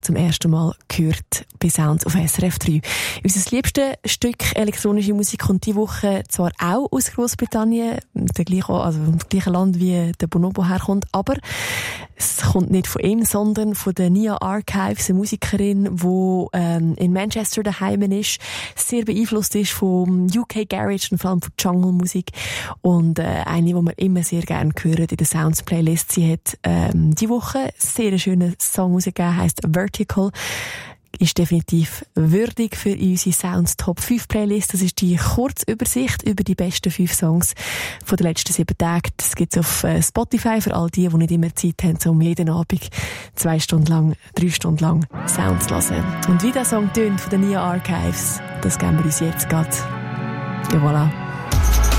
zum ersten Mal gehört bei Sounds auf SRF 3. Unser liebstes Stück elektronische Musik kommt diese Woche zwar auch aus Großbritannien, dem gleichen Land wie der Bonobo herkommt, aber es kommt nicht von ihm, sondern von der Nia Archives, eine Musikerin, die in Manchester daheim ist, sehr beeinflusst ist vom UK Garage und vor allem von Jungle-Musik und eine, die wir immer sehr gerne hören in der Sounds-Playlist. Sie hat die Woche einen sehr schönen Song rausgegeben, heisst Vertical. Ist definitiv würdig für unsere Sounds Top 5 Playlist. Das ist die Kurzübersicht über die besten 5 Songs von den letzten 7 Tagen. Das gibt's auf Spotify für all die nicht immer Zeit haben, um jeden Abend 2 Stunden lang, 3 Stunden lang Sounds zu hören. Und wie der Song tönt von den Nia Archives, das geben wir uns jetzt gerade. Et voilà.